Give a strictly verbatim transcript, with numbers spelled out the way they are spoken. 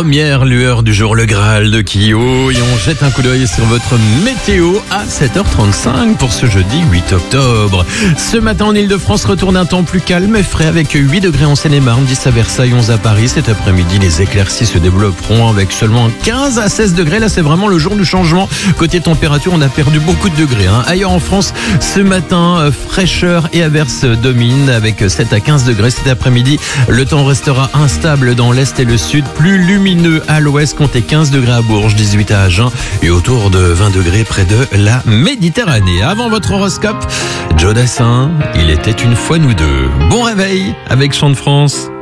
Première lueur du jour, le Graal de Kyo, et on jette un coup d'œil sur votre météo à sept heures trente-cinq pour ce jeudi huit octobre. Ce matin en Ile-de-France, retour d'un temps plus calme et frais avec huit degrés en Seine-et-Marne, dix à Versailles, onze à Paris. Cet après-midi, les éclaircies se développeront avec seulement quinze à seize degrés. Là, c'est vraiment le jour du changement. Côté température, on a perdu beaucoup de degrés. Hein. Ailleurs en France, ce matin, fraîcheur et averses dominent avec sept à quinze degrés. Cet après-midi, le temps restera instable dans l'est et le sud, plus lumineux à l'ouest, comptez quinze degrés à Bourges, dix-huit à Agen et autour de vingt degrés près de la Méditerranée. Avant votre horoscope, Joe Dassin, il était une fois nous deux. Bon réveil avec Chant de France.